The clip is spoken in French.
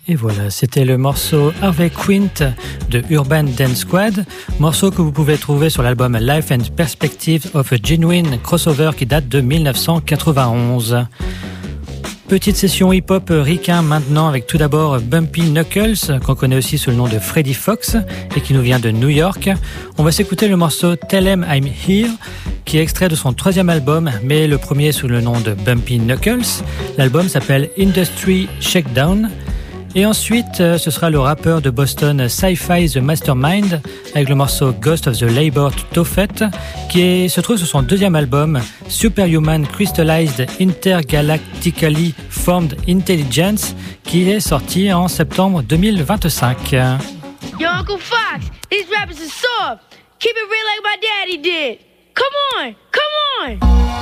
Et voilà, c'était le morceau Harvey Quint de Urban Dance Squad, morceau que vous pouvez trouver sur l'album Life and Perspective of a Genuine Crossover qui date de 1991. Petite session hip-hop ricain maintenant avec tout d'abord Bumpy Knuckles, qu'on connaît aussi sous le nom de Freddie Fox et qui nous vient de New York. On va s'écouter le morceau Tell 'Em I'm Here, qui est extrait de son 3e album, mais le premier sous le nom de Bumpy Knuckles. L'album s'appelle Industry Shakedown. Et ensuite, ce sera le rappeur de Boston Sci-Fi The Mastermind avec le morceau Ghost of the Labor Tophet qui se trouve sur son 2e album Superhuman Crystallized Intergalactically Formed Intelligence qui est sorti en septembre 2025. Yo, Uncle Fox, these rappers are soft. Keep it real like my daddy did. Come on, come on.